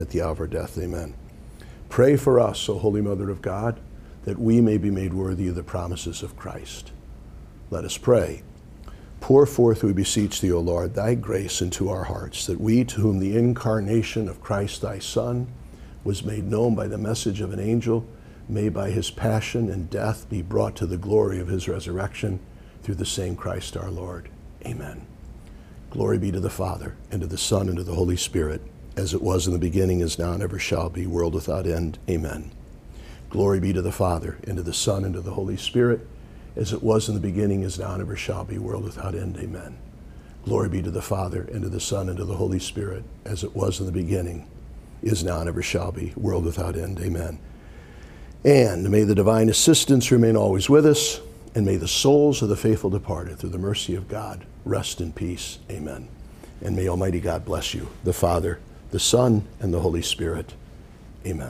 at the hour of our death. Amen. Pray for us, O Holy Mother of God, that we may be made worthy of the promises of Christ. Let us pray. Pour forth, we beseech thee, O Lord, thy grace into our hearts, that we, to whom the incarnation of Christ thy Son was made known by the message of an angel, may by his passion and death be brought to the glory of his resurrection through the same Christ our Lord. Amen. Glory be to the Father, and to the Son, and to the Holy Spirit, as it was in the beginning, is now, and ever shall be, world without end. Amen. Glory be to the Father, and to the Son, and to the Holy Spirit, as it was in the beginning, is now, and ever shall be, world without end. Amen. Glory be to the Father, and to the Son, and to the Holy Spirit, as it was in the beginning, is now, and ever shall be, world without end. Amen. And may the divine assistance remain always with us, and may the souls of the faithful departed, through the mercy of God, rest in peace. Amen. And may Almighty God bless you, the Father, the Son, and the Holy Spirit. Amen.